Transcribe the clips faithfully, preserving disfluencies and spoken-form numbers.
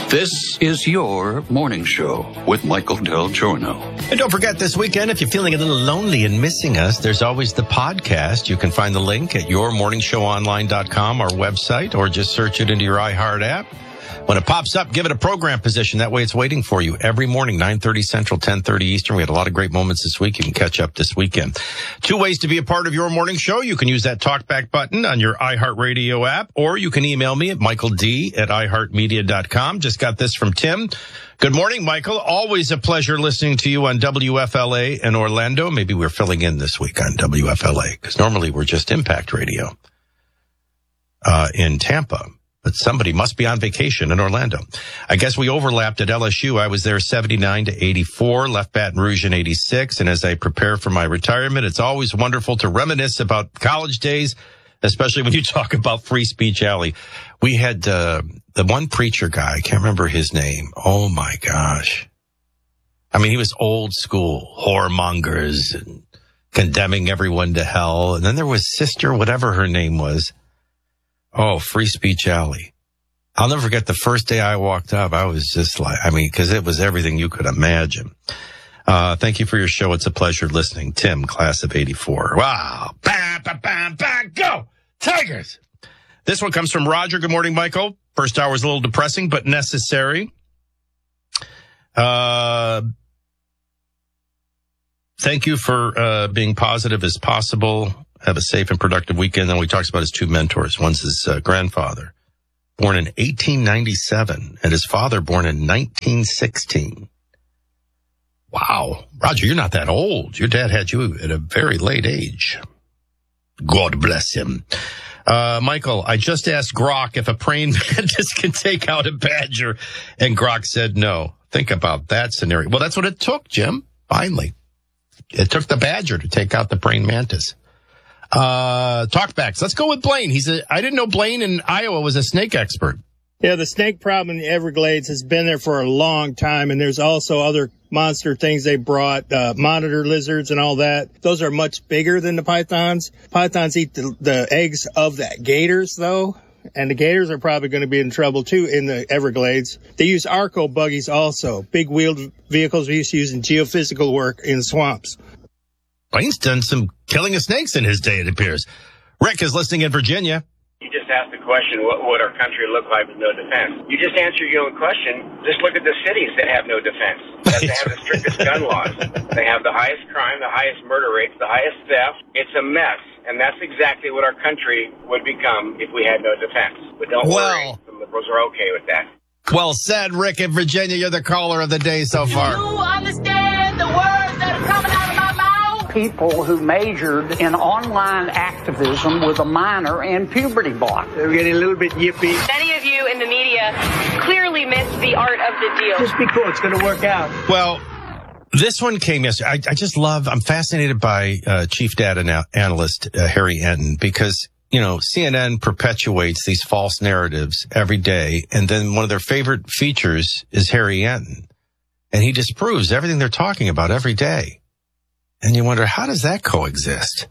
This is your morning show with Michael Del Giorno. And don't forget, this weekend, if you're feeling a little lonely and missing us, there's always the podcast. You can find the link at your morning show online dot com, our website, or just search it into your iHeart app. When it pops up, give it a program position. That way it's waiting for you every morning, nine thirty Central, ten thirty Eastern. We had a lot of great moments this week. You can catch up this weekend. Two ways to be a part of your morning show. You can use that talkback button on your iHeartRadio app, or you can email me at michael d at i heart media dot com. Just got this from Tim. Good morning, Michael. Always a pleasure listening to you on W F L A in Orlando. Maybe we're filling in this week on W F L A, because normally we're just Impact Radio uh, in Tampa. But somebody must be on vacation in Orlando. I guess we overlapped at L S U. I was there seventy-nine to eighty-four, left Baton Rouge in eighty-six. And as I prepare for my retirement, it's always wonderful to reminisce about college days, especially when you talk about Free Speech Alley. We had uh, the one preacher guy, I can't remember his name. Oh, my gosh. I mean, he was old school, whoremongers and condemning everyone to hell. And then there was Sister, whatever her name was. Oh, Free Speech Alley. I'll never forget the first day I walked up. I was just like, I mean, because it was everything you could imagine. Uh, thank you for your show. It's a pleasure listening. Tim, class of eighty-four. Wow. Bam, bam, bam, bam, go. Tigers. This one comes from Roger. Good morning, Michael. First hour was a little depressing, but necessary. Uh, thank you for uh, being positive as possible. Have a safe and productive weekend. Then we talked about his two mentors. One's his uh, grandfather, born in eighteen ninety-seven, and his father, born in nineteen sixteen. Wow. Roger, you're not that old. Your dad had you at a very late age. God bless him. Uh, Michael, I just asked Grok if a praying mantis can take out a badger, and Grok said no. Think about that scenario. Well, that's what it took, Jim, finally. It took the badger to take out the praying mantis. Uh, talkbacks. Let's go with Blaine. He's a, I didn't know Blaine in Iowa was a snake expert. Yeah, the snake problem in the Everglades has been there for a long time, and there's also other monster things they brought, uh, monitor lizards and all that. Those are much bigger than the pythons. Pythons eat the, the eggs of the gators, though, and the gators are probably going to be in trouble, too, in the Everglades. They use Arco buggies also, big wheeled vehicles we used to use in geophysical work in swamps. Blaine's done some killing of snakes in his day, it appears. Rick is listening in Virginia. You just asked the question, what would our country look like with no defense? You just answered your own question. Just look at the cities that have no defense. They have the strictest gun laws. They have the highest crime, the highest murder rates, the highest theft. It's a mess. And that's exactly what our country would become if we had no defense. But don't well, worry, the liberals are okay with that. Well said, Rick in Virginia. You're the caller of the day so far. Do you understand the words that are coming out of my mouth? People who majored in online activism with a minor in puberty block. They're getting a little bit yippy. Many of you in the media clearly missed the art of the deal. Just be cool. It's going to work out. Well, this one came yesterday. I, I just love, I'm fascinated by uh, Chief Data na- Analyst uh, Harry Enton, because, you know, C N N perpetuates these false narratives every day. And then one of their favorite features is Harry Enton. And he disproves everything they're talking about every day. And you wonder, how does that coexist?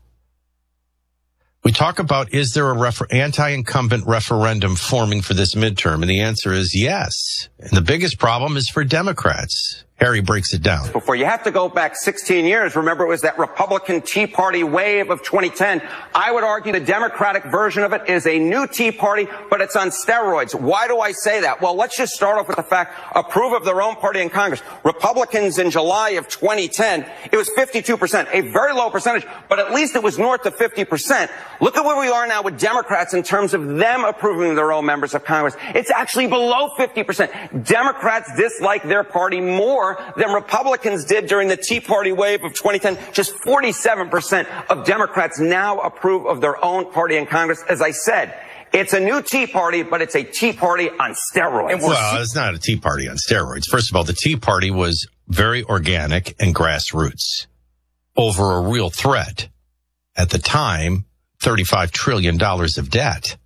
We talk about, is there a refer- anti-incumbent referendum forming for this midterm? And the answer is yes. And the biggest problem is for Democrats. Harry breaks it down. Before, you have to go back sixteen years. Remember, it was that Republican Tea Party wave of twenty ten. I would argue the Democratic version of it is a new Tea Party, but it's on steroids. Why do I say that? Well, let's just start off with the fact, approve of their own party in Congress. Republicans in July of twenty ten, it was fifty-two percent, a very low percentage, but at least it was north of fifty percent. Look at where we are now with Democrats in terms of them approving of their own members of Congress. It's actually below fifty percent. Democrats dislike their party more than Republicans did during the Tea Party wave of twenty ten. Just forty-seven percent of Democrats now approve of their own party in Congress. As I said, it's a new Tea Party, but it's a Tea Party on steroids. Well, it's not a Tea Party on steroids. First of all, the Tea Party was very organic and grassroots over a real threat. At the time, thirty-five trillion dollars of debt.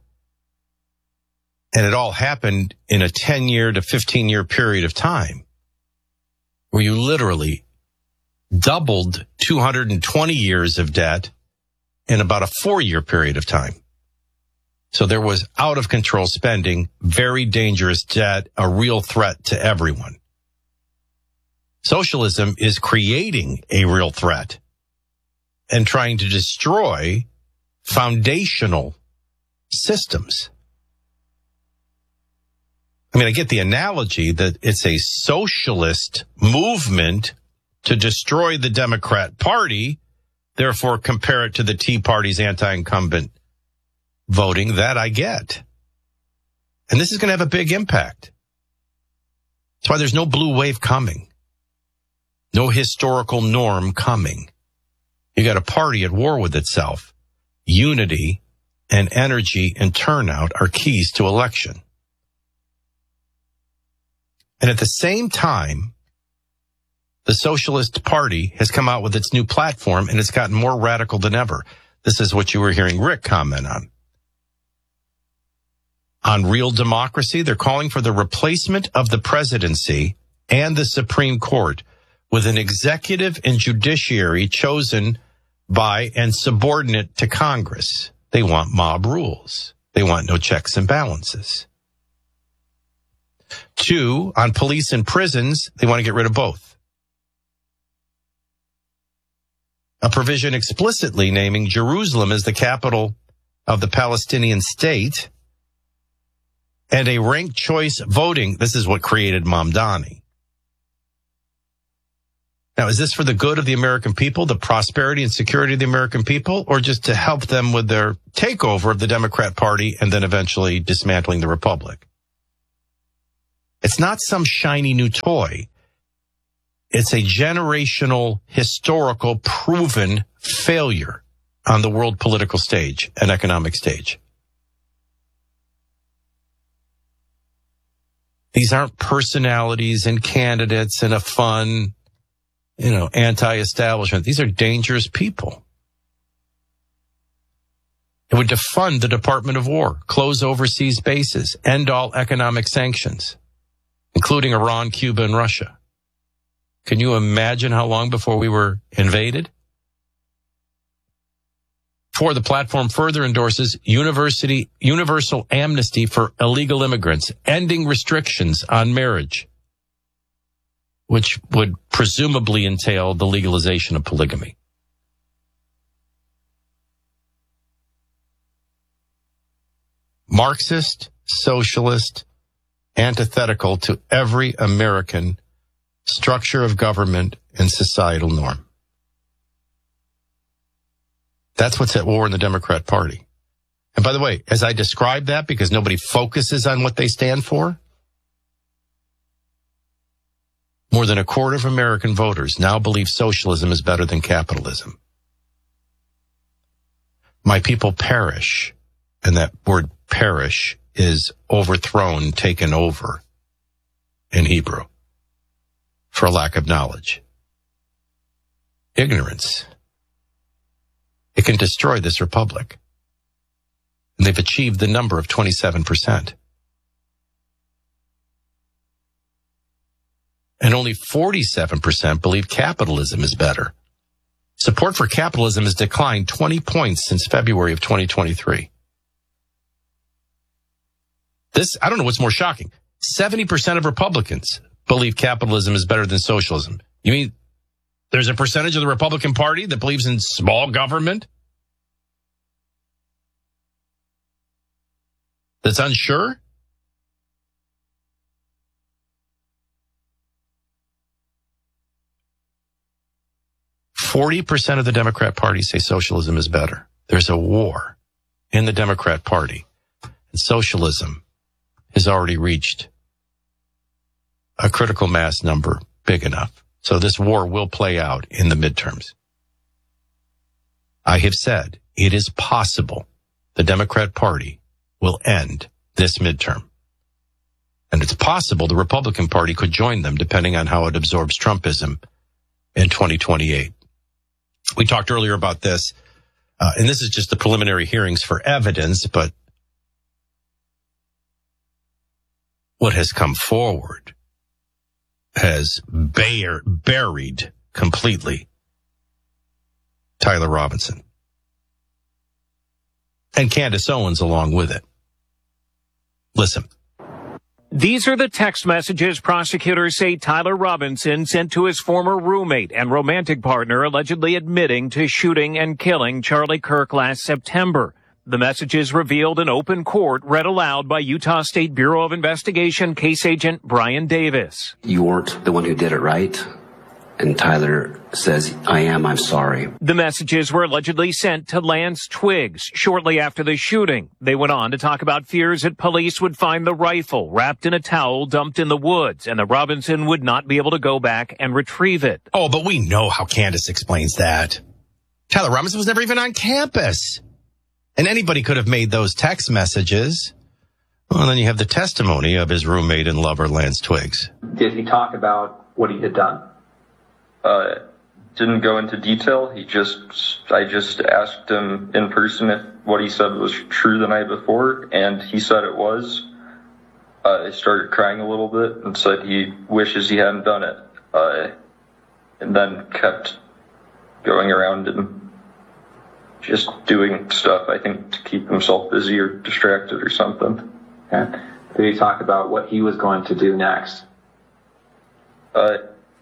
And it all happened in a ten-year to fifteen-year period of time, where you literally doubled two hundred twenty years of debt in about a four-year period of time. So there was out of control spending, very dangerous debt, a real threat to everyone. Socialism is creating a real threat and trying to destroy foundational systems. I mean, I get the analogy that it's a socialist movement to destroy the Democrat Party, therefore compare it to the Tea Party's anti-incumbent voting. That I get. And this is going to have a big impact. That's why there's no blue wave coming. No historical norm coming. You got a party at war with itself. Unity and energy and turnout are keys to election. And at the same time, the Socialist Party has come out with its new platform, and it's gotten more radical than ever. This is what you were hearing Rick comment on. On real democracy, they're calling for the replacement of the presidency and the Supreme Court with an executive and judiciary chosen by and subordinate to Congress. They want mob rules. They want no checks and balances. Two, on police and prisons, they want to get rid of both. A provision explicitly naming Jerusalem as the capital of the Palestinian state, and a ranked choice voting. This is what created Mamdani. Now, is this for the good of the American people, the prosperity and security of the American people, or just to help them with their takeover of the Democrat Party and then eventually dismantling the Republic? It's not some shiny new toy. It's a generational, historical, proven failure on the world political stage and economic stage. These aren't personalities and candidates and a fun, you know, anti-establishment. These are dangerous people. It would defund the Department of War, close overseas bases, end all economic sanctions, including Iran, Cuba, and Russia. Can you imagine how long before we were invaded? Four, the platform further endorses university, universal amnesty for illegal immigrants, ending restrictions on marriage, which would presumably entail the legalization of polygamy. Marxist, socialist, antithetical to every American structure of government and societal norm. That's what's at war in the Democrat Party. And by the way, as I describe that, because nobody focuses on what they stand for, more than a quarter of American voters now believe socialism is better than capitalism. My people perish, and that word perish is overthrown, taken over in Hebrew, for a lack of knowledge. Ignorance. It can destroy this republic. And they've achieved the number of twenty-seven percent. And only forty-seven percent believe capitalism is better. Support for capitalism has declined twenty points since February of twenty twenty-three. This, I don't know what's more shocking. seventy percent of Republicans believe capitalism is better than socialism. You mean there's a percentage of the Republican Party that believes in small government? That's unsure? forty percent of the Democrat Party say socialism is better. There's a war in the Democrat Party. And socialism has already reached a critical mass number big enough. So this war will play out in the midterms. I have said it is possible the Democrat Party will end this midterm. And it's possible the Republican Party could join them depending on how it absorbs Trumpism in twenty twenty-eight. We talked earlier about this, uh, and this is just the preliminary hearings for evidence, but what has come forward has bare, buried completely Tyler Robinson. and Candace Owens along with it. Listen. These are the text messages prosecutors say Tyler Robinson sent to his former roommate and romantic partner, allegedly admitting to shooting and killing Charlie Kirk last September. The messages revealed in open court, read aloud by Utah State Bureau of Investigation case agent Brian Davis. You weren't the one who did it, right? And Tyler says, I am, I'm sorry. The messages were allegedly sent to Lance Twiggs shortly after the shooting. They went on to talk about fears that police would find the rifle wrapped in a towel dumped in the woods and that Robinson would not be able to go back and retrieve it. Oh, but we know how Candace explains that. Tyler Robinson was never even on campus. And anybody could have made those text messages. Well, then you have the testimony of his roommate and lover, Lance Twiggs. Did he talk about what he had done? Uh, didn't go into detail. He just, I just asked him in person if what he said was true the night before, and he said it was. Uh, I started crying a little bit and said he wishes he hadn't done it. Uh, and then kept going around and just doing stuff, I think, to keep himself busy or distracted or something. Okay. Did he talk about what he was going to do next? Uh,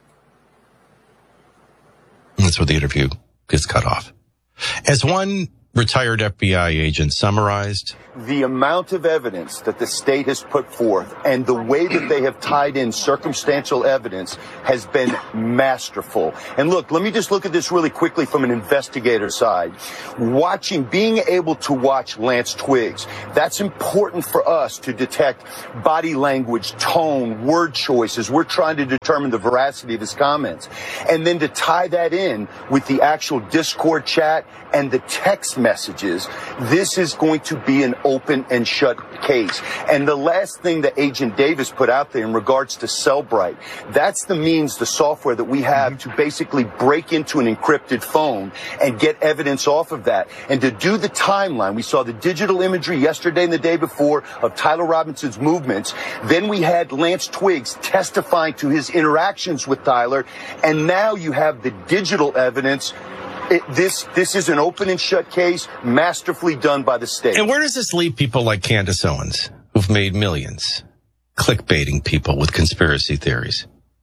That's where the interview gets cut off. As one retired F B I agent summarized, the amount of evidence that the state has put forth and the way that they have tied in circumstantial evidence has been masterful. And look, let me just look at this really quickly from an investigator side. Watching, being able to watch Lance Twiggs, that's important for us to detect body language, tone, word choices. We're trying to determine the veracity of his comments. And then to tie that in with the actual Discord chat and the text messages, this is going to be an open and shut case. And the last thing that Agent Davis put out there in regards to Cellbrite, that's the means, the software that we have to basically break into an encrypted phone and get evidence off of that. And to do the timeline, we saw the digital imagery yesterday and the day before of Tyler Robinson's movements. Then we had Lance Twiggs testifying to his interactions with Tyler. And now you have the digital evidence. It, this this is an open and shut case, masterfully done by the state. And where does this leave people like Candace Owens, who've made millions, clickbaiting people with conspiracy theories?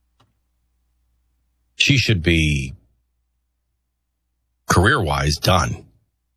She should be, career-wise, done.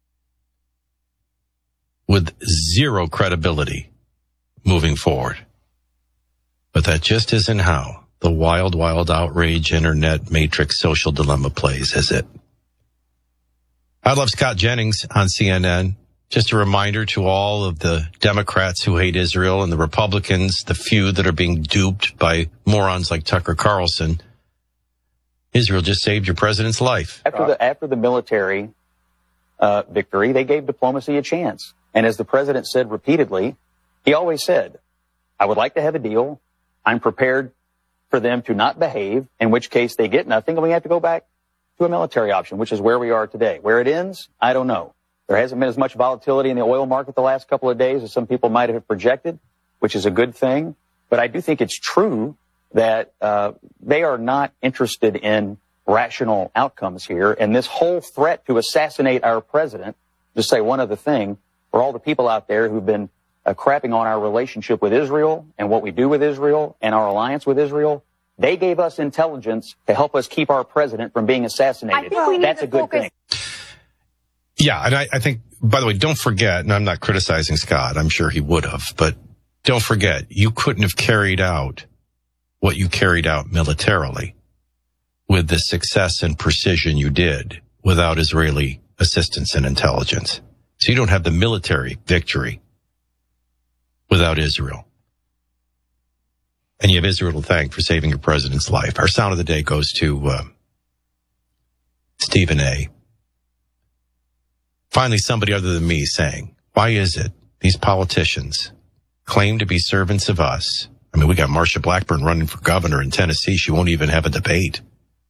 With zero credibility moving forward. But that just isn't how the wild, wild outrage internet matrix social dilemma plays, is it? I love Scott Jennings on C N N. Just a reminder to all of the Democrats who hate Israel and the Republicans, the few that are being duped by morons like Tucker Carlson. Israel just saved your president's life. After the, after the military uh, victory, they gave diplomacy a chance. And as the president said repeatedly, he always said, I would like to have a deal. I'm prepared for them to not behave, in which case they get nothing, and we have to go back to a military option, which is where we are today. Where it ends, I don't know. There hasn't been as much volatility in the oil market the last couple of days as some people might have projected, which is a good thing. But I do think it's true that uh, they are not interested in rational outcomes here. And this whole threat to assassinate our president, just say one other thing, for all the people out there who've been uh, crapping on our relationship with Israel and what we do with Israel and our alliance with Israel, they gave us intelligence to help us keep our president from being assassinated. That's a good focus. thing. Yeah, and I, I think, by the way, don't forget, and I'm not criticizing Scott, I'm sure he would have, but don't forget, you couldn't have carried out what you carried out militarily with the success and precision you did without Israeli assistance and intelligence. So you don't have the military victory without Israel. And you have Israel to thank for saving your president's life. Our sound of the day goes to uh, Stephen A. Finally, somebody other than me saying, why is it these politicians claim to be servants of us? I mean, we got Marsha Blackburn running for governor in Tennessee. She won't even have a debate.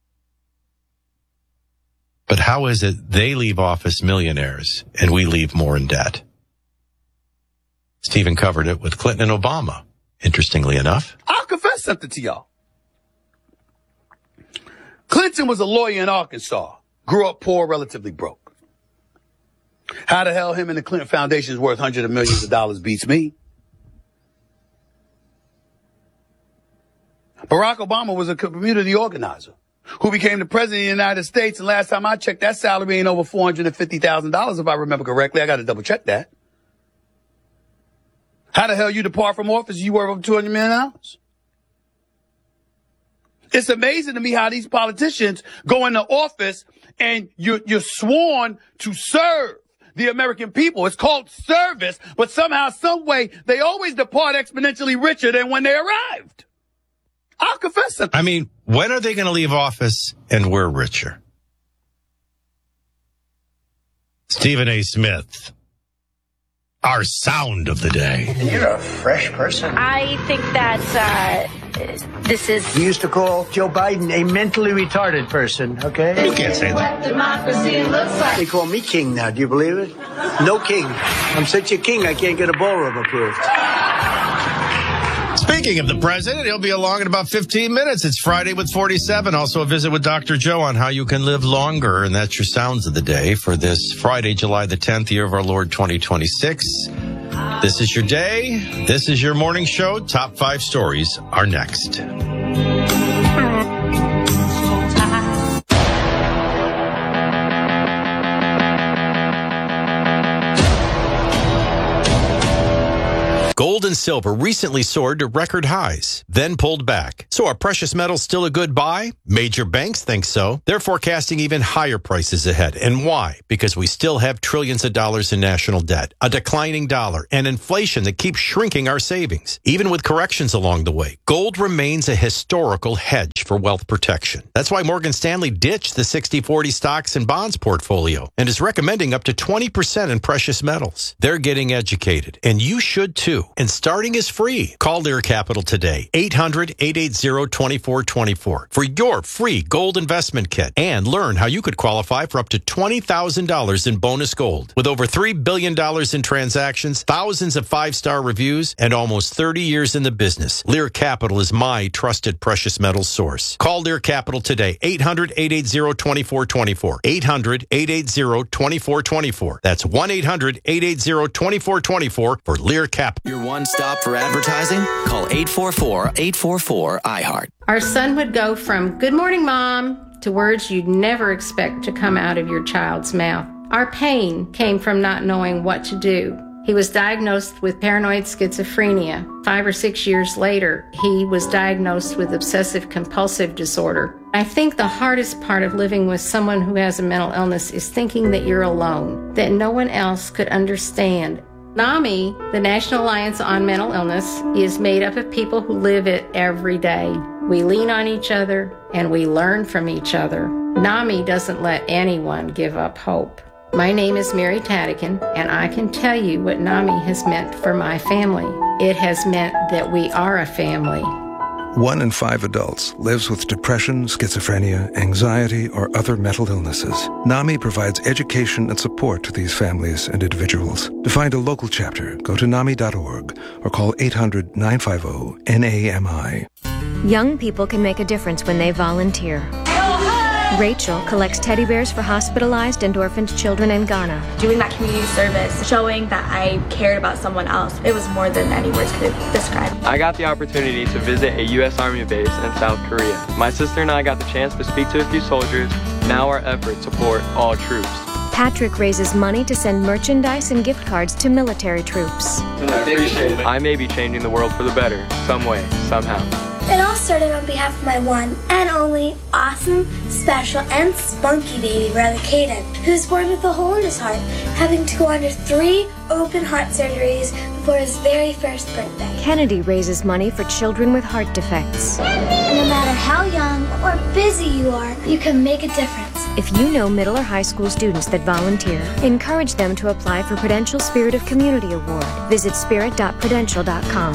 But how is it they leave office millionaires and we leave more in debt? Stephen covered it with Clinton and Obama, interestingly enough. I'll confess something to y'all. Clinton was a lawyer in Arkansas, grew up poor, relatively broke. How the hell him and the Clinton Foundation is worth hundreds of millions of dollars beats me. Barack Obama was a community organizer who became the president of the United States. And last time I checked, that salary ain't over four hundred fifty thousand dollars, if I remember correctly. I got to double check that. How the hell you depart from office? You worth over two hundred million dollars. It's amazing to me how these politicians go into office and you're, you're sworn to serve the American people. It's called service, but somehow, some way, they always depart exponentially richer than when they arrived. I'll confess that. I mean, when are they going to leave office and we're richer? Stephen A. Smith, our sound of the day. You're a fresh person. I think that uh, this is... We used to call Joe Biden a mentally retarded person, okay? You can't say that. What democracy looks like. They call me king now. Do you believe it? No king. I'm such a king, I can't get a ballroom approved. Speaking of the president, he'll be along in about fifteen minutes. It's Friday with forty-seven. Also a visit with Doctor Joe on how you can live longer. And that's your sounds of the day for this Friday, July the tenth, year of our Lord twenty twenty-six. This is your day. This is your morning show. Top five stories are next. Gold and silver recently soared to record highs, then pulled back. So are precious metals still a good buy? Major banks think so. They're forecasting even higher prices ahead. And why? Because we still have trillions of dollars in national debt, a declining dollar, and inflation that keeps shrinking our savings. Even with corrections along the way, gold remains a historical hedge for wealth protection. That's why Morgan Stanley ditched the sixty forty stocks and bonds portfolio and is recommending up to twenty percent in precious metals. They're getting educated, and you should too. And starting is free. Call Lear Capital today, eight hundred, eight eight zero, two four two four for your free gold investment kit and learn how you could qualify for up to twenty thousand dollars in bonus gold. With over three billion dollars in transactions, thousands of five-star reviews, and almost thirty years in the business, Lear Capital is my trusted precious metals source. Call Lear Capital today, eight hundred, eight eight zero, two four two four, eight hundred, eight eight zero, two four two four. That's one eight hundred, eight eight zero, two four two four for Lear Capital. Your one stop for advertising? Call eight four four, eight four four, I heart. Our son would go from "Good morning, Mom" to words you'd never expect to come out of your child's mouth. Our pain came from not knowing what to do. He was diagnosed with paranoid schizophrenia. Five or six years later, he was diagnosed with obsessive compulsive disorder. I think the hardest part of living with someone who has a mental illness is thinking that you're alone, that no one else could understand. NAMI, the National Alliance on Mental Illness, is made up of people who live it every day. We lean on each other and we learn from each other. NAMI doesn't let anyone give up hope. My name is Mary Tadigan, and I can tell you what NAMI has meant for my family. It has meant that we are a family. One in five adults lives with depression, schizophrenia, anxiety, or other mental illnesses. NAMI provides education and support to these families and individuals. To find a local chapter, go to nami dot org or call eight hundred, nine five zero, N A M I. Young people can make a difference when they volunteer. Rachel collects teddy bears for hospitalized and orphaned children in Ghana. Doing that community service, showing that I cared about someone else, it was more than any words could describe. I got the opportunity to visit a U S Army base in South Korea. My sister and I got the chance to speak to a few soldiers. Now our efforts support all troops. Patrick raises money to send merchandise and gift cards to military troops. I appreciate it. I may be changing the world for the better, some way, somehow. It all started on behalf of my one and only awesome, special, and spunky baby brother, Caden, who was born with a hole in his heart, having to go under three open heart surgeries before his very first birthday. Kennedy raises money for children with heart defects. And no matter how young or busy you are, you can make a difference. If you know middle or high school students that volunteer, encourage them to apply for Prudential Spirit of Community Award. Visit spirit dot prudential dot com.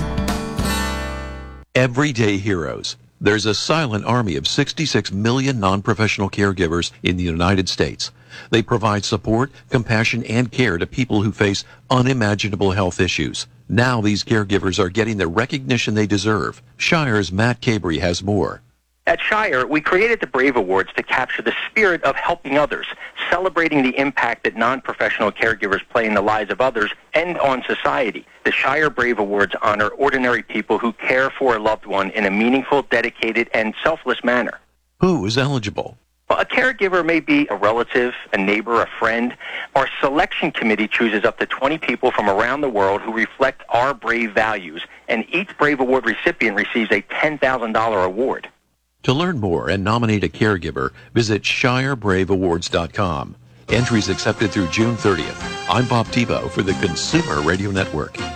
Everyday heroes. There's a silent army of sixty-six million non-professional caregivers in the United States. They provide support, compassion, and care to people who face unimaginable health issues. Now these caregivers are getting the recognition they deserve. Shire's Matt Cabry has more. At Shire, we created the Brave Awards to capture the spirit of helping others, celebrating the impact that non-professional caregivers play in the lives of others and on society. The Shire Brave Awards honor ordinary people who care for a loved one in a meaningful, dedicated, and selfless manner. Who is eligible? Well, a caregiver may be a relative, a neighbor, a friend. Our selection committee chooses up to twenty people from around the world who reflect our Brave values, and each Brave Award recipient receives a ten thousand dollars award. To learn more and nominate a caregiver, visit shire brave awards dot com. Entries accepted through June thirtieth. I'm Bob Tebow for the Consumer Radio Network.